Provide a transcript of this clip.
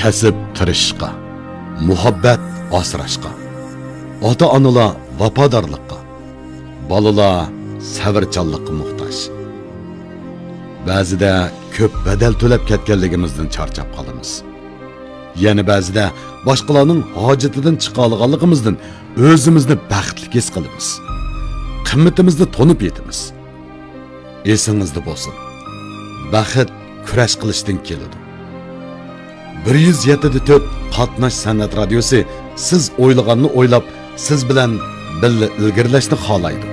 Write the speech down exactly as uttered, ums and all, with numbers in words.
kasb tirishishga, muhabbat asrashga, ota-onalar vafodorlikqa, bolalar sabrchanlikqa muhtoj. Ba'zida ko'p badal to'lab ketganligimizdan charchab qolamiz. Yana ba'zida boshqalarning hojatidan chiqa olganligimizdan o'zimizni baxtli his qilamiz. Qimmatimizni tonib yetamiz. Esingizda bo'lsin. Baxt kurash qilishdan keladi. bir yuz yetti nuqta to'rt Qatnash san'at radiosi siz o'ylaganni o'ylab, siz bilan birga ilgirlashni xohlaydi.